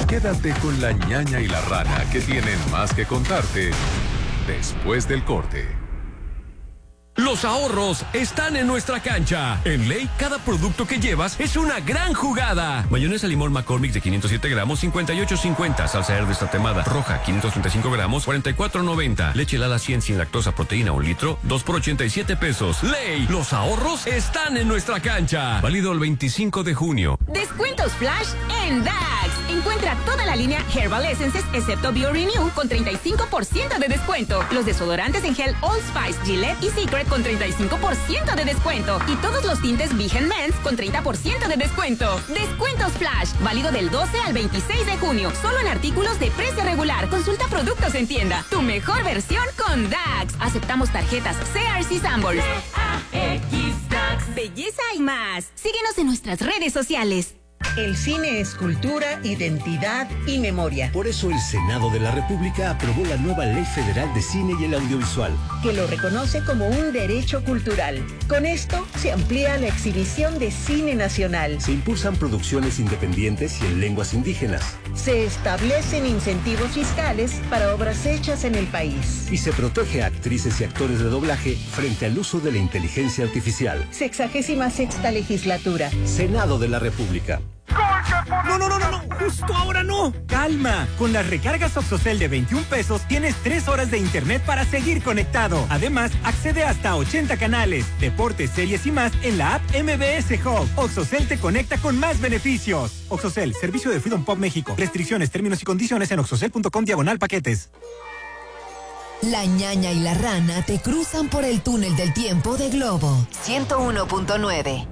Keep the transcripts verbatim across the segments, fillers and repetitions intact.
Quédate con la ñaña y la rana, que tienen más que contarte después del corte. Los ahorros están en nuestra cancha. En Ley, cada producto que llevas es una gran jugada. Mayonesa limón McCormick de quinientos siete gramos, cincuenta y ocho cincuenta. Salsa verde tatemada roja, quinientos treinta y cinco gramos, cuarenta y cuatro noventa. Leche helada cien sin lactosa proteína un litro, dos por ochenta y siete pesos. Ley, los ahorros están en nuestra cancha. Válido el veinticinco de junio. Descuentos flash en Dax. Encuentra toda la línea Herbal Essences excepto BioRenew con treinta y cinco por ciento de descuento. Los desodorantes en gel Old Spice, Gillette y Secret con treinta y cinco por ciento de descuento. Y todos los tintes Vegan Men's con treinta por ciento de descuento. Descuentos flash, válido del doce al veintiséis de junio. Solo en artículos de precio regular. Consulta productos en tienda. Tu mejor versión con Dax. Aceptamos tarjetas C R C Sambors. Dax. Belleza y más. Síguenos en nuestras redes sociales. El cine es cultura, identidad y memoria. Por eso el Senado de la República aprobó la nueva Ley Federal de Cine y el Audiovisual, que lo reconoce como un derecho cultural. Con esto se amplía la exhibición de cine nacional. Se impulsan producciones independientes y en lenguas indígenas. Se establecen incentivos fiscales para obras hechas en el país. Y se protege a actrices y actores de doblaje frente al uso de la inteligencia artificial. Sexagésima sexta legislatura. Senado de la República. No, no, no, no, no, justo ahora no. Calma, con las recargas Oxocel de veintiún pesos tienes tres horas de internet para seguir conectado. Además, accede hasta ochenta canales, deportes, series y más en la app M B S Hub. Oxocel te conecta con más beneficios. Oxocel, servicio de Freedom Pop México. Restricciones, términos y condiciones en oxocel punto com diagonal paquetes. La ñaña y la rana te cruzan por el túnel del tiempo de Globo ciento uno punto nueve.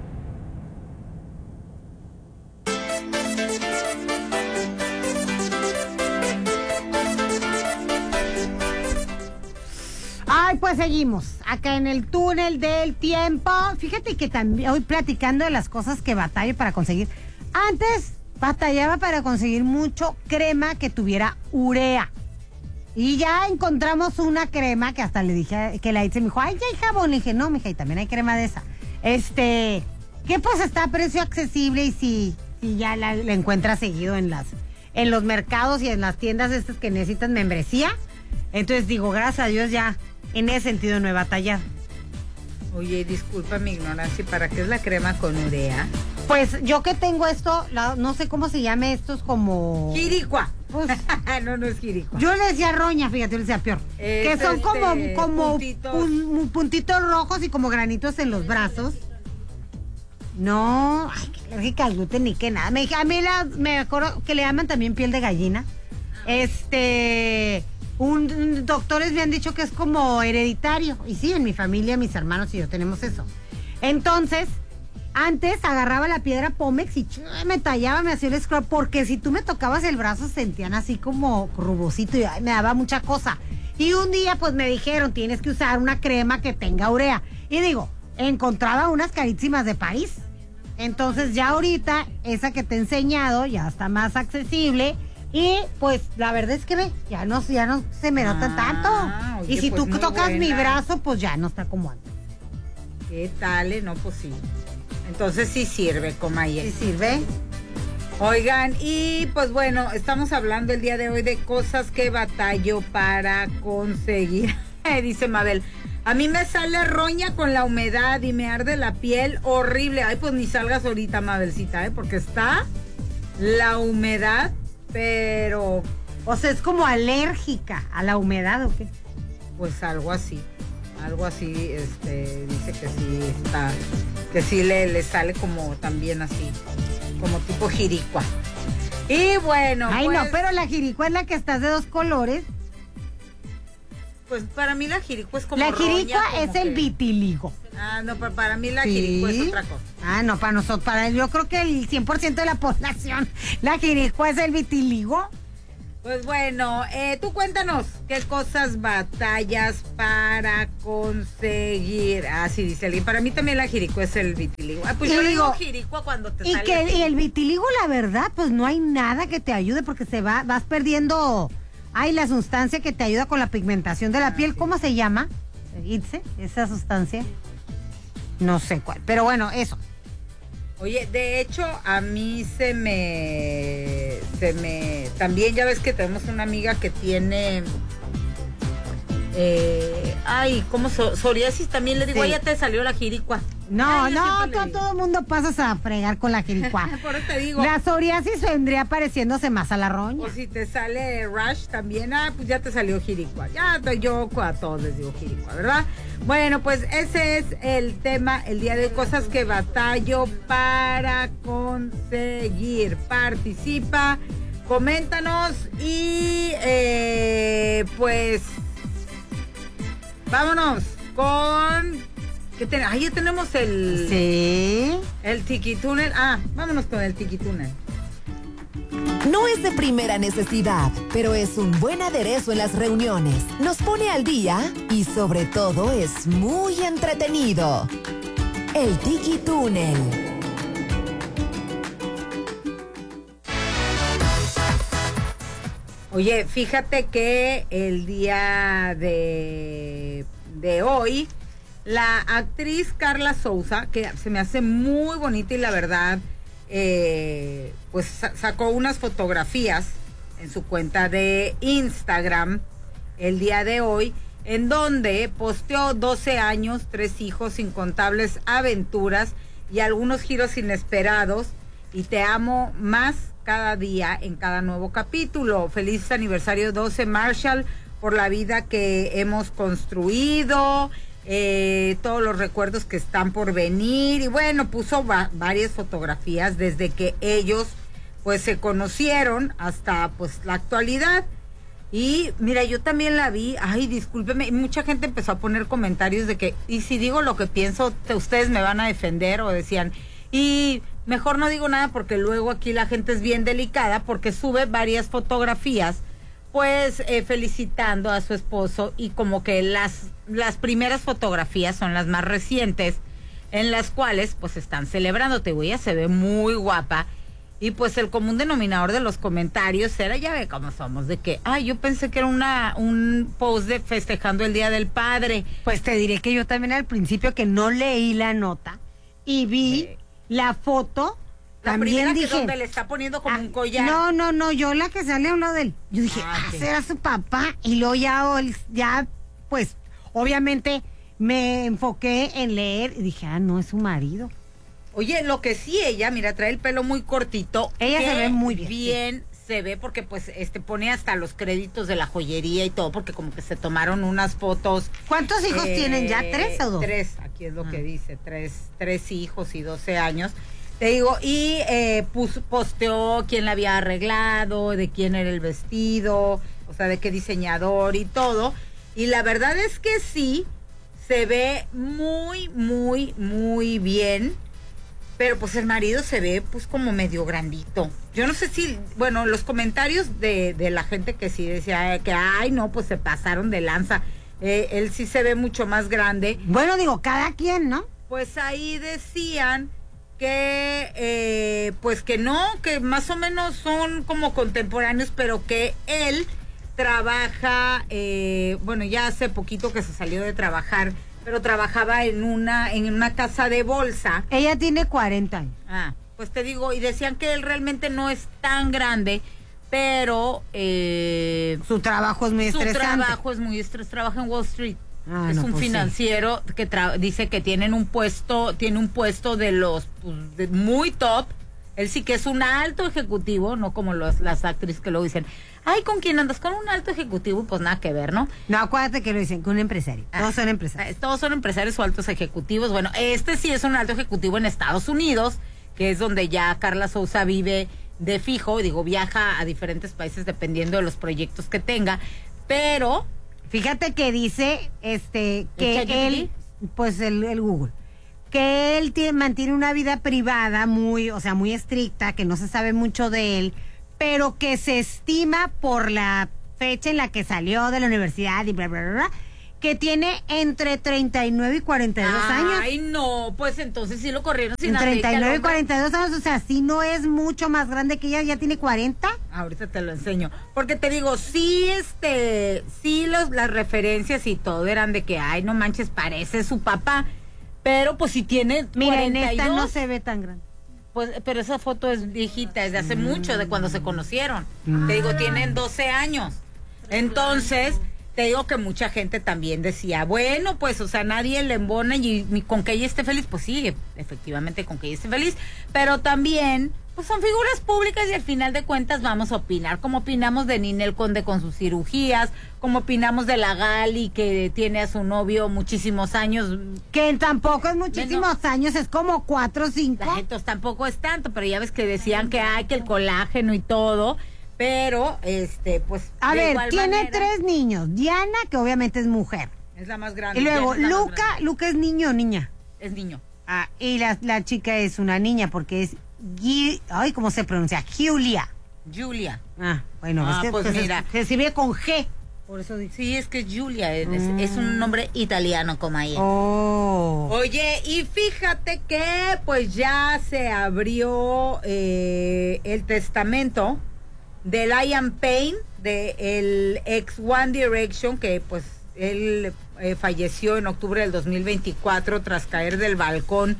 Ay, pues seguimos acá en el túnel del tiempo. Fíjate que también hoy platicando de las cosas que batallo para conseguir. Antes batallaba para conseguir mucho crema que tuviera urea. Y ya encontramos una crema que hasta le dije, que la hice, me dijo, ay, ya hay jabón. Le dije, no, mija, y también hay crema de esa. Este, que pues está a precio accesible y si, si ya la, la encuentras seguido en las, en los mercados y en las tiendas estas que necesitan membresía. Entonces digo, gracias a Dios ya en ese sentido no he batallado. Oye, disculpa mi ignorancia, ¿para qué es la crema con urea? Pues yo que tengo esto, la, no sé cómo se llame, esto es como... Jiricua. Pues, no, no es jiricua. Yo le decía roña, fíjate, yo le decía peor. Es que son como, este, como puntitos. Pun, puntitos rojos y como granitos en los brazos. No, ay, qué alérgica al gluten ni que nada. Me, a mí las, me acuerdo que le llaman también piel de gallina. Este... Un, un, doctores me han dicho que es como hereditario. Y sí, en mi familia, mis hermanos y yo tenemos eso. Entonces, antes agarraba la piedra Pómex y ch, me tallaba, me hacía el scrub. Porque si tú me tocabas el brazo, sentían así como rugosito y ay, me daba mucha cosa. Y un día, pues me dijeron, tienes que usar una crema que tenga urea. Y digo, encontraba unas carísimas de París. Entonces, ya ahorita, esa que te he enseñado ya está más accesible. Y pues la verdad es que ve, ya no, ya no se me nota ah, tanto. Oye, y si pues tú tocas buena. Mi brazo, pues ya no está como antes. ¿Qué tal? Eh? No, pues sí. Entonces sí sirve, Comaye. Sí sirve. Oigan, y pues bueno, estamos hablando el día de hoy de cosas que batallo para conseguir. Dice Mabel, a mí me sale roña con la humedad y me arde la piel horrible. Ay, pues ni salgas ahorita, Mabelcita, ¿eh? Porque está la humedad. Pero... O sea, ¿es como alérgica a la humedad o qué? Pues algo así, algo así, este, dice que sí está, que sí le, le sale como también así, como tipo jiricua. Y bueno, Ay, pues, no, pero la jiricua es la que está de dos colores. Pues para mí la jiricua es como La jiricua roña, es el que... vitiligo. Ah, no, pero para mí la ¿Sí? jiricua es otra cosa. Ah, no, para nosotros, para yo creo que el cien por ciento de la población, la jiricua es el vitiligo. Pues bueno, eh, tú cuéntanos qué cosas batallas para conseguir. Ah, sí, dice alguien. Para mí también la jiricua es el vitiligo. Ah, pues y yo digo, digo jiricua cuando te y sale. Que, y el vitiligo, la verdad, pues no hay nada que te ayude porque se va, vas perdiendo. Ay, la sustancia que te ayuda con la pigmentación de la ah, piel, sí. ¿Cómo se llama? Itze, esa sustancia. No sé cuál, pero bueno, eso. Oye, de hecho, a mí se me se me... También ya ves que tenemos una amiga que tiene... Eh, ay, ¿cómo? So, psoriasis también, le digo, sí. Ya te salió la jiricua. No, ay, no, todo, todo el mundo pasas a fregar con la jiricua. Por eso te digo. La psoriasis vendría pareciéndose más a la roña. O si te sale rash también, ah, pues ya te salió jiricua. Ya yo a todos les digo jiricua, ¿verdad? Bueno, pues ese es el tema, el día de cosas que batallo para conseguir. Participa, coméntanos y eh, pues... Vámonos con... ¿Qué ten... Ahí ya tenemos el... Sí. El Tiki Túnel. Ah, vámonos con el Tiki Túnel. No es de primera necesidad, pero es un buen aderezo en las reuniones. Nos pone al día y sobre todo es muy entretenido. El Tiki Túnel. Oye, fíjate que el día de, de hoy, la actriz Carla Souza, que se me hace muy bonita y la verdad, eh, pues sacó unas fotografías en su cuenta de Instagram el día de hoy, en donde posteó doce años, tres hijos, incontables aventuras y algunos giros inesperados, y te amo más cada día en cada nuevo capítulo. Feliz aniversario doce, Marshall, por la vida que hemos construido, eh, todos los recuerdos que están por venir, y bueno, puso va- varias fotografías desde que ellos pues se conocieron hasta pues la actualidad. Y mira, yo también la vi, ay, discúlpeme, y mucha gente empezó a poner comentarios de que, y si digo lo que pienso, te, ustedes me van a defender, o decían, y mejor no digo nada porque luego aquí la gente es bien delicada, porque sube varias fotografías, pues eh, felicitando a su esposo, y como que las, las primeras fotografías son las más recientes, en las cuales pues están celebrando, te voy a, se ve muy guapa. Y pues el común denominador de los comentarios era, ya ve cómo somos, de que, ay, yo pensé que era una un post de festejando el Día del Padre. Pues te diré que yo también al principio que no leí la nota y vi eh, la foto, la también primera dije... que donde le está poniendo como ah, un collar. No, no, no, yo la que sale a un lado de él. Yo dije, ah, ah será su papá, y luego ya, ya, pues, obviamente me enfoqué en leer y dije, ah, no, es su marido. Oye, lo que sí ella, mira, trae el pelo muy cortito. Ella se ve muy bien. Bien sí. Se ve porque pues este pone hasta los créditos de la joyería y todo, porque como que se tomaron unas fotos. ¿Cuántos hijos eh, tienen ya? ¿Tres o dos? Tres, aquí es lo ah. que dice, tres, tres hijos y doce años. Te digo, y eh, pus, posteó quién la había arreglado, de quién era el vestido, o sea, de qué diseñador y todo. Y la verdad es que sí, se ve muy, muy, muy bien. Pero pues el marido se ve pues como medio grandito. Yo no sé si, bueno, los comentarios de, de la gente que sí decía que, ay, no, pues se pasaron de lanza. Eh, él sí se ve mucho más grande. Bueno, digo, cada quien, ¿no? Pues ahí decían que, eh, pues que no, que más o menos son como contemporáneos, pero que él trabaja, eh, bueno, ya hace poquito que se salió de trabajar, pero trabajaba en una en una casa de bolsa. Ella tiene cuarenta años. Ah, pues te digo, y decían que él realmente no es tan grande, pero eh, su trabajo es muy su estresante. Su trabajo es muy estresante, trabaja en Wall Street. Ah, es no, un pues financiero sí. que tra- dice que tienen un puesto, tiene un puesto de los pues, de muy top. Él sí que es un alto ejecutivo, no como los, las actrices que luego dicen, ay, ¿con quién andas? Con un alto ejecutivo, pues nada que ver, ¿no? No, acuérdate que lo dicen, con un empresario. Todos ah, son empresarios. Todos son empresarios o altos ejecutivos. Bueno, este sí es un alto ejecutivo en Estados Unidos, que es donde ya Carla Souza vive de fijo, digo, viaja a diferentes países dependiendo de los proyectos que tenga, pero... Fíjate que dice, este, que él, pues el, el Google, que él tiene, mantiene una vida privada muy, o sea, muy estricta, que no se sabe mucho de él, pero que se estima por la fecha en la que salió de la universidad y bla, bla, bla, bla, que tiene entre treinta y nueve y cuarenta y dos Ay, años. Ay, no, pues entonces sí lo corrieron sin nada. treinta y nueve y cuarenta y dos años, o sea, sí no es mucho más grande que ella, ya tiene cuarenta. Ahorita te lo enseño, porque te digo, sí, este, sí los, las referencias y todo eran de que, ay, no manches, parece su papá, pero pues si tiene Mira, cuarenta y dos. en esta no se ve tan grande. pues, pero esa foto es viejita, es de hace mm. mucho, de cuando se conocieron. Mm. Te digo, tienen doce años. Entonces, te digo que mucha gente también decía, bueno, pues, o sea, nadie le embona y, y con que ella esté feliz, pues sí, efectivamente con que ella esté feliz, pero también, pues son figuras públicas y al final de cuentas vamos a opinar, como opinamos de Ninel Conde con sus cirugías, como opinamos de la Gali que tiene a su novio muchísimos años. Que tampoco es muchísimos bueno, años, es como cuatro o cinco. Entonces tampoco es tanto, pero ya ves que decían que hay que el colágeno y todo. Pero, este, pues... A ver, tiene manera, tres niños. Diana, que obviamente es mujer. Es la más grande. Y luego, Luca, Luca es niño o niña. Es niño. Ah, y la, la chica es una niña porque es... Gui, ay, ¿cómo se pronuncia? Julia. Julia. Ah, bueno, ah, es que, pues, pues mira. Se, se escribe con G. Por eso dice. Sí, es que es Julia, es, mm. es un nombre italiano como ella. Oh. Oye, y fíjate que pues ya se abrió eh, el testamento de Liam Payne, de el ex One Direction, que pues él eh, falleció en octubre del dos mil veinticuatro tras caer del balcón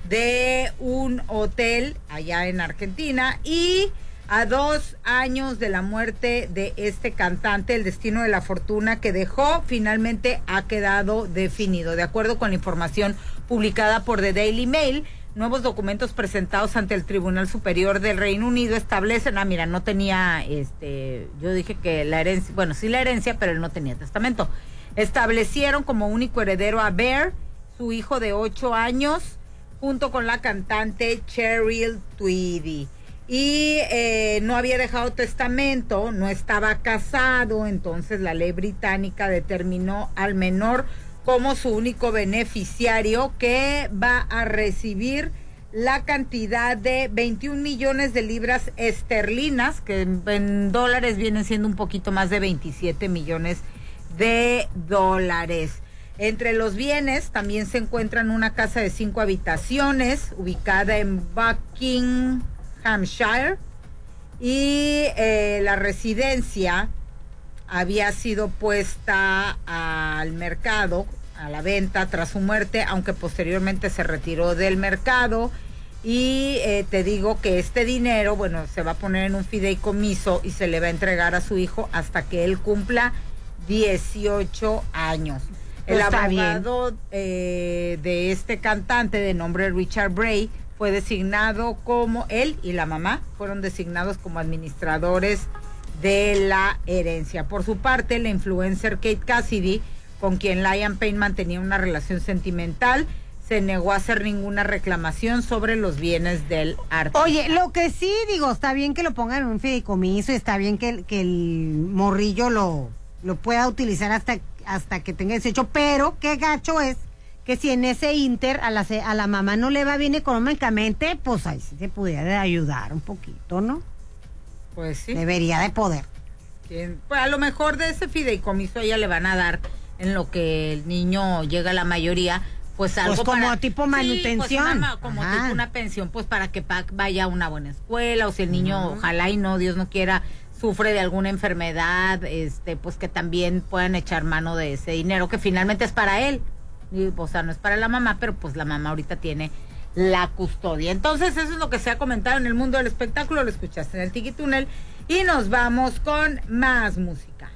de un hotel allá en Argentina, y a dos años de la muerte de este cantante, el destino de la fortuna que dejó finalmente ha quedado definido. De acuerdo con la información publicada por The Daily Mail, nuevos documentos presentados ante el Tribunal Superior del Reino Unido establecen, ah, mira, no tenía, este, yo dije que la herencia, bueno, sí la herencia, pero él no tenía testamento. Establecieron como único heredero a Bear, su hijo de ocho años, junto con la cantante Cheryl Tweedy. Y eh, no había dejado testamento, no estaba casado, entonces la ley británica determinó al menor como su único beneficiario, que va a recibir la cantidad de veintiún millones de libras esterlinas, que en, en dólares vienen siendo un poquito más de veintisiete millones de dólares. Entre los bienes también se encuentran una casa de cinco habitaciones ubicada en Buckinghamshire, y eh, la residencia había sido puesta al mercado, a la venta tras su muerte, aunque posteriormente se retiró del mercado. Y eh, te digo que este dinero, bueno, se va a poner en un fideicomiso y se le va a entregar a su hijo hasta que él cumpla dieciocho años. El Está abogado eh, de este cantante de nombre Richard Bray fue designado como, él y la mamá fueron designados como administradores de la herencia. Por su parte, la influencer Kate Cassidy, con quien Liam Payne mantenía una relación sentimental, se negó a hacer ninguna reclamación sobre los bienes del artista. Oye, lo que sí digo, está bien que lo pongan en un fideicomiso, está bien que, que el morrillo lo, lo pueda utilizar hasta, hasta que tenga dieciocho, pero qué gacho es que si en ese inter a la, a la mamá no le va bien económicamente, pues ahí sí se pudiera ayudar un poquito, ¿no? Pues sí. Debería de poder. Pues a lo mejor de ese fideicomiso ella le van a dar, en lo que el niño llega a la mayoría, pues algo pues como para, tipo manutención. Sí, pues una, como Ajá. tipo una pensión, pues para que Pac vaya a una buena escuela, o si el niño, uh-huh. ojalá y no, Dios no quiera, sufre de alguna enfermedad, este, pues que también puedan echar mano de ese dinero, que finalmente es para él. Y, o sea, no es para la mamá, pero pues la mamá ahorita tiene la custodia. Entonces, eso es lo que se ha comentado en el mundo del espectáculo, lo escuchaste en el Tiki Túnel, y nos vamos con más música.